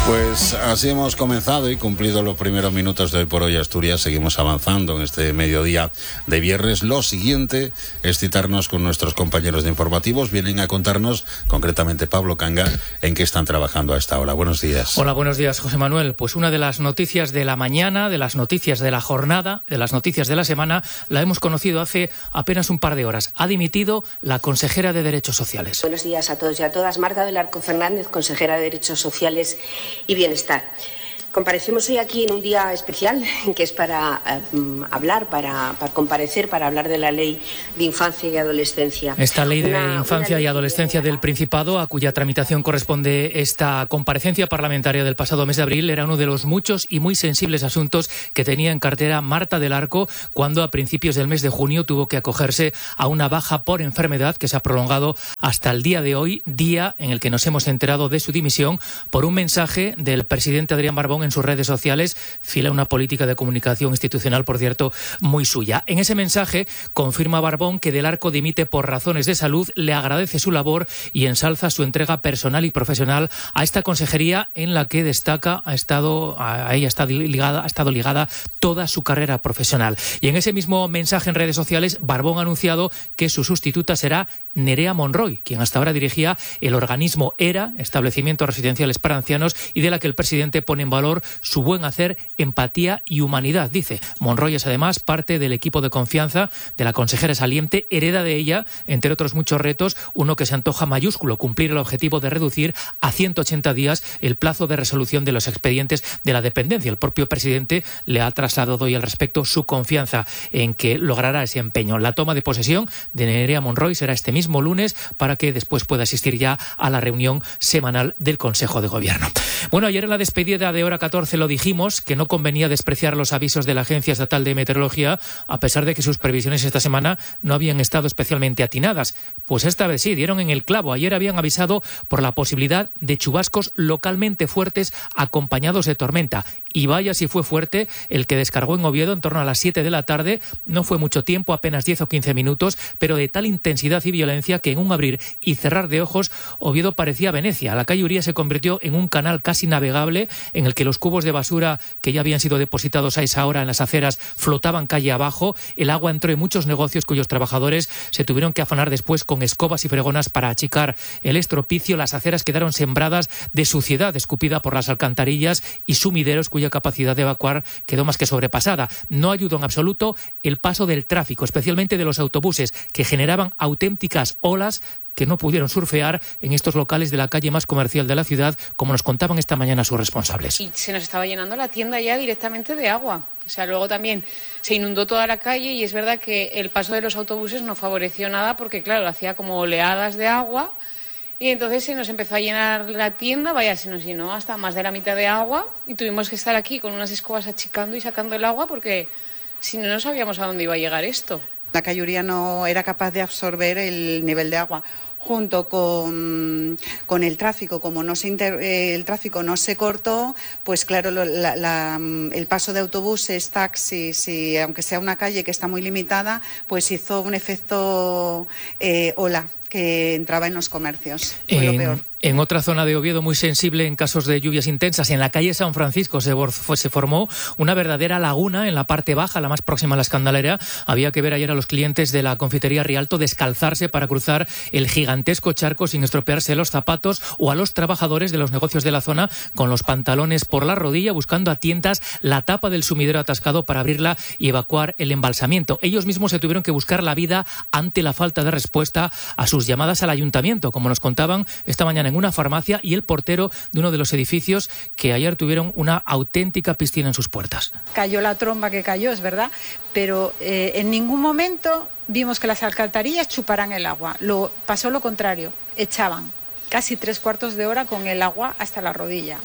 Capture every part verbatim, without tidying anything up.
Pues así hemos comenzado y cumplido los primeros minutos de Hoy por Hoy Asturias. Seguimos avanzando en este mediodía de viernes. Lo siguiente es citarnos con nuestros compañeros de informativos. Vienen a contarnos, concretamente Pablo Canga, en qué están trabajando a esta hora. Buenos días. Hola, buenos días, José Manuel. Pues una de las noticias de la mañana, de las noticias de la jornada, de las noticias de la semana, la hemos conocido hace apenas un par de horas. Ha dimitido la consejera de Derechos Sociales. Buenos días a todos y a todas. Marta del Arco Fernández, consejera de Derechos Sociales y Bienestar. Comparecemos hoy aquí en un día especial, que es para eh, hablar, para, para comparecer, para hablar de la Ley de Infancia y Adolescencia. Esta Ley de una, Infancia una ley y Adolescencia del Principado, a cuya tramitación corresponde esta comparecencia parlamentaria del pasado mes de abril, era uno de los muchos y muy sensibles asuntos que tenía en cartera Marta del Arco cuando a principios del mes de junio tuvo que acogerse a una baja por enfermedad que se ha prolongado hasta el día de hoy, día en el que nos hemos enterado de su dimisión por un mensaje del presidente Adrián Barbón en sus redes sociales, fila una política de comunicación institucional, por cierto, muy suya. En ese mensaje confirma Barbón que del Arco dimite por razones de salud, le agradece su labor y ensalza su entrega personal y profesional a esta consejería en la que destaca, ha estado, a ella ha estado ligada, ha estado ligada toda su carrera profesional. Y en ese mismo mensaje en redes sociales, Barbón ha anunciado que su sustituta será Nerea Monroy, quien hasta ahora dirigía el organismo ERA, Establecimientos Residenciales para Ancianos, y de la que el presidente pone en valor su buen hacer, empatía y humanidad, dice. Monroy es además parte del equipo de confianza de la consejera saliente, hereda de ella, entre otros muchos retos, uno que se antoja mayúsculo, cumplir el objetivo de reducir a ciento ochenta días el plazo de resolución de los expedientes de la dependencia. El propio presidente le ha trasladado hoy al respecto su confianza en que logrará ese empeño. La toma de posesión de Nerea Monroy será este mismo lunes para que después pueda asistir ya a la reunión semanal del Consejo de Gobierno. Bueno, ayer en la despedida de Hora catorce lo dijimos, que no convenía despreciar los avisos de la Agencia Estatal de Meteorología, a pesar de que sus previsiones esta semana no habían estado especialmente atinadas. Pues esta vez sí, dieron en el clavo. Ayer habían avisado por la posibilidad de chubascos localmente fuertes acompañados de tormenta. Y vaya si fue fuerte el que descargó en Oviedo en torno a las siete de la tarde. No fue mucho tiempo, apenas diez o quince minutos, pero de tal intensidad y violencia que en un abrir y cerrar de ojos Oviedo parecía Venecia. La calle Uría se convirtió en un canal casi navegable en el que los cubos de basura que ya habían sido depositados a esa hora en las aceras flotaban calle abajo. El agua entró en muchos negocios cuyos trabajadores se tuvieron que afanar después con escobas y fregonas para achicar el estropicio. Las aceras quedaron sembradas de suciedad escupida por las alcantarillas y sumideros cuya capacidad de evacuar quedó más que sobrepasada. No ayudó en absoluto el paso del tráfico, especialmente de los autobuses, que generaban auténticas olas que no pudieron surfear en estos locales de la calle más comercial de la ciudad, como nos contaban esta mañana sus responsables. Y se nos estaba llenando la tienda ya directamente de agua. O sea, luego también se inundó toda la calle y es verdad que el paso de los autobuses no favoreció nada porque, claro, hacía como oleadas de agua y entonces se nos empezó a llenar la tienda, vaya, se nos llenó hasta más de la mitad de agua y tuvimos que estar aquí con unas escobas achicando y sacando el agua porque si no, no sabíamos a dónde iba a llegar esto. La calle Uría no era capaz de absorber el nivel de agua. Junto con, con el tráfico, como no se inter, eh, el tráfico no se cortó, pues claro, lo, la, la, el paso de autobuses, taxis, y aunque sea una calle que está muy limitada, pues hizo un efecto eh, ola que entraba en los comercios. Fue en, lo peor. En otra zona de Oviedo muy sensible en casos de lluvias intensas, en la calle San Francisco se, se formó una verdadera laguna en la parte baja, la más próxima a la Escandalera. Había que ver ayer a los clientes de la confitería Rialto descalzarse para cruzar el gigantesco charco sin estropearse los zapatos, o a los trabajadores de los negocios de la zona con los pantalones por la rodilla buscando a tientas la tapa del sumidero atascado para abrirla y evacuar el embalsamiento. Ellos mismos se tuvieron que buscar la vida ante la falta de respuesta a sus llamadas al ayuntamiento, como nos contaban esta mañana en una farmacia y el portero de uno de los edificios que ayer tuvieron una auténtica piscina en sus puertas. Cayó la tromba que cayó, es verdad, pero eh, en ningún momento vimos que las alcantarillas chuparan el agua. Lo, pasó lo contrario, echaban casi tres cuartos de hora con el agua hasta la rodilla.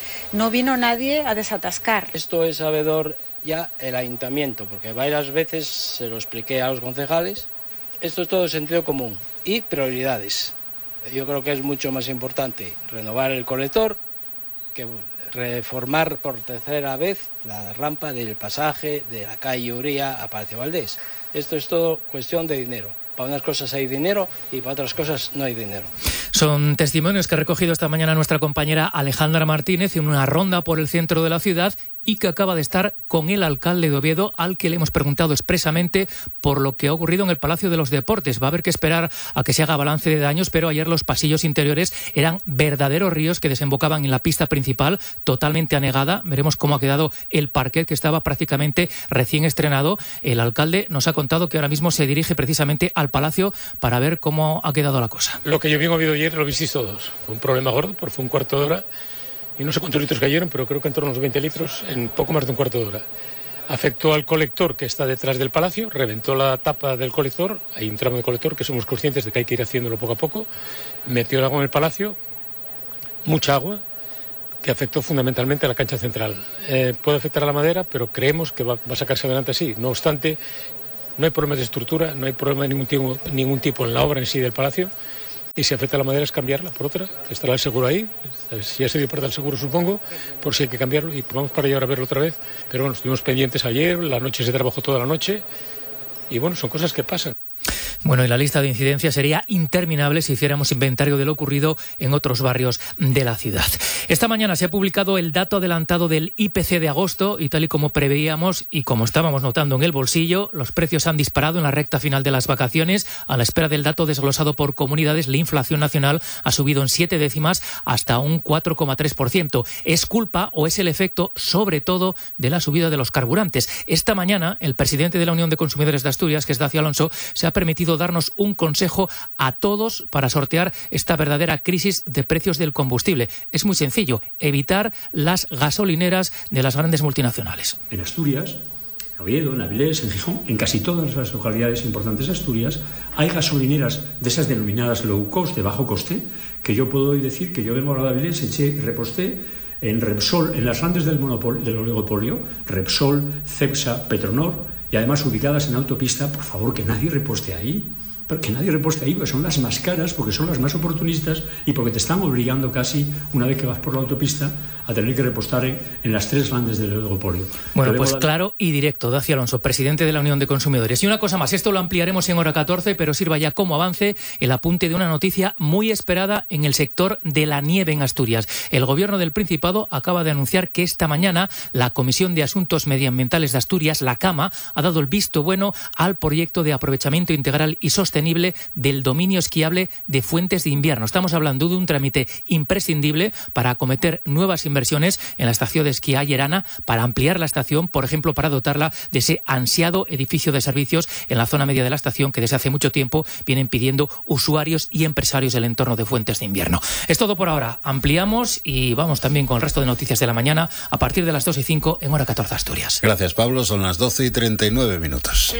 No vino nadie a desatascar. Esto es sabedor ya el ayuntamiento, porque varias veces se lo expliqué a los concejales. Esto es todo sentido común y prioridades. Yo creo que es mucho más importante renovar el colector que reformar por tercera vez la rampa del pasaje de la calle Uría a Palacio Valdés. Esto es todo cuestión de dinero. Para unas cosas hay dinero y para otras cosas no hay dinero. Son testimonios que ha recogido esta mañana nuestra compañera Alejandra Martínez en una ronda por el centro de la ciudad y que acaba de estar con el alcalde de Oviedo, al que le hemos preguntado expresamente por lo que ha ocurrido en el Palacio de los Deportes. Va a haber que esperar a que se haga balance de daños, pero ayer los pasillos interiores eran verdaderos ríos que desembocaban en la pista principal, totalmente anegada. Veremos cómo ha quedado el parquet, que estaba prácticamente recién estrenado. El alcalde nos ha contado que ahora mismo se dirige precisamente al Palacio para ver cómo ha quedado la cosa. Lo que yo vi en Oviedo ayer lo visteis todos. Fue un problema gordo, porque fue un cuarto de hora. Y no sé cuántos litros cayeron, pero creo que en torno a unos veinte litros en poco más de un cuarto de hora. Afectó al colector que está detrás del palacio, reventó la tapa del colector, hay un tramo de colector que somos conscientes de que hay que ir haciéndolo poco a poco, metió el agua en el palacio, mucha agua, que afectó fundamentalmente a la cancha central. Eh, puede afectar a la madera, pero creemos que va, va a sacarse adelante así. No obstante, no hay problemas de estructura, no hay problema de ningún tipo, ningún tipo en la obra en sí del palacio. Y si afecta a la madera es cambiarla por otra, que estará el seguro ahí, si ya se dio parte del seguro supongo, por si hay que cambiarlo, y vamos para allá ahora a verlo otra vez. Pero bueno, estuvimos pendientes ayer, la noche se trabajó toda la noche, y bueno, son cosas que pasan. Bueno, y la lista de incidencias sería interminable si hiciéramos inventario de lo ocurrido en otros barrios de la ciudad. Esta mañana se ha publicado el dato adelantado del I P C de agosto y tal y como preveíamos y como estábamos notando en el bolsillo, los precios han disparado en la recta final de las vacaciones. A la espera del dato desglosado por comunidades, la inflación nacional ha subido en siete décimas hasta un cuatro coma tres por ciento. ¿Es culpa o es el efecto, sobre todo, de la subida de los carburantes? Esta mañana, el presidente de la Unión de Consumidores de Asturias, que es Dacio Alonso, se ha permitido darnos un consejo a todos para sortear esta verdadera crisis de precios del combustible. Es muy sencillo, evitar las gasolineras de las grandes multinacionales. En Asturias, en Oviedo, en Avilés, en Gijón, en casi todas las localidades importantes de Asturias, hay gasolineras de esas denominadas low cost, de bajo coste, que yo puedo hoy decir que yo vengo ahora de Avilés, eché y reposté en Repsol, en las grandes del monopolio, del oligopolio, Repsol, Cepsa, Petronor, y además ubicadas en autopista. Por favor, que nadie reposte ahí, pero que nadie reposte ahí, porque son las más caras, porque son las más oportunistas y porque te están obligando casi, una vez que vas por la autopista, a tener que repostar en, en las tres grandes del oligopolio. Bueno, pues claro y directo, Dacio Alonso, presidente de la Unión de Consumidores. Y una cosa más, esto lo ampliaremos en hora catorce, pero sirva ya como avance el apunte de una noticia muy esperada en el sector de la nieve en Asturias. El Gobierno del Principado acaba de anunciar que esta mañana la Comisión de Asuntos Medioambientales de Asturias, la CAMA, ha dado el visto bueno al proyecto de aprovechamiento integral y sostenible del dominio esquiable de Fuentes de Invierno. Estamos hablando de un trámite imprescindible para acometer nuevas inversiones en la estación de esquí Ayerana, para ampliar la estación, por ejemplo, para dotarla de ese ansiado edificio de servicios en la zona media de la estación que desde hace mucho tiempo vienen pidiendo usuarios y empresarios del entorno de Fuentes de Invierno. Es todo por ahora. Ampliamos y vamos también con el resto de noticias de la mañana a partir de las dos y cinco en hora catorce Asturias. Gracias, Pablo. Son las doce y treinta y nueve minutos.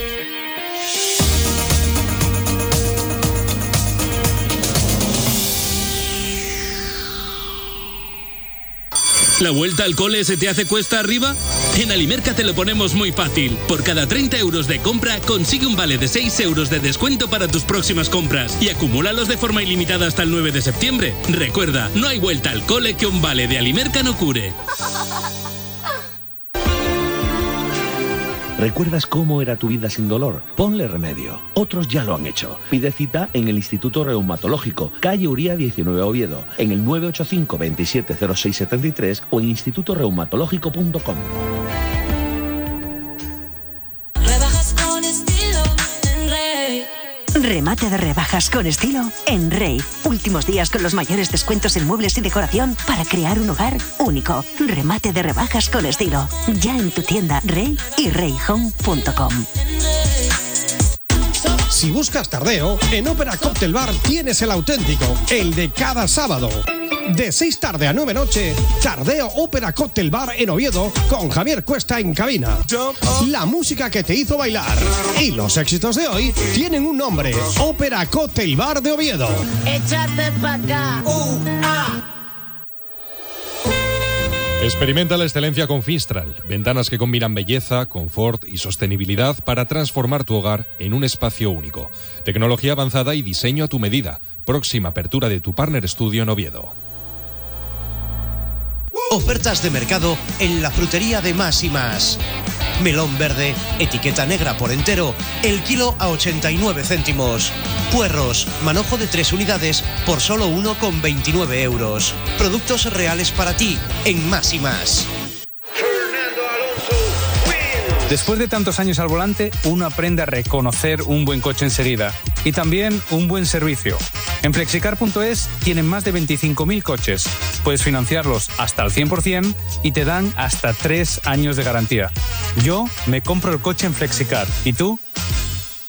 ¿La vuelta al cole se te hace cuesta arriba? En Alimerca te lo ponemos muy fácil. Por cada treinta euros de compra, consigue un vale de seis euros de descuento para tus próximas compras y acumúlalos de forma ilimitada hasta el nueve de septiembre. Recuerda, no hay vuelta al cole que un vale de Alimerca no cure. ¿Recuerdas cómo era tu vida sin dolor? Ponle remedio. Otros ya lo han hecho. Pide cita en el Instituto Reumatológico, calle Uría diecinueve Oviedo, en el nueve ocho cinco, veintisiete cero seis setenta y tres o en instituto reumatológico punto com. Remate de rebajas con estilo en Rey. Últimos días con los mayores descuentos en muebles y decoración para crear un hogar único. Remate de rebajas con estilo. Ya en tu tienda Rey y rey home punto com. Si buscas tardeo, en Ópera Cocktail Bar tienes el auténtico, el de cada sábado. De seis tarde a nueve noche, Tardeo Ópera Cocktail Bar en Oviedo con Javier Cuesta en cabina. La música que te hizo bailar y los éxitos de hoy tienen un nombre: Ópera Cocktail Bar de Oviedo. Échate pa' acá. Uh, ah. Experimenta la excelencia con Finstral, ventanas que combinan belleza, confort y sostenibilidad para transformar tu hogar en un espacio único. Tecnología avanzada y diseño a tu medida. Próxima apertura de tu Partner Studio en Oviedo. Ofertas de mercado en la frutería de Más y Más. Melón verde, etiqueta negra por entero, el kilo a ochenta y nueve céntimos. Puerros, manojo de tres unidades por solo uno con veintinueve euros. Productos reales para ti en Más y Más. Después de tantos años al volante, uno aprende a reconocer un buen coche enseguida y también un buen servicio. En flexicar punto es tienen más de veinticinco mil coches. Puedes financiarlos hasta al cien por ciento y te dan hasta tres años de garantía. Yo me compro el coche en Flexicar. ¿Y tú?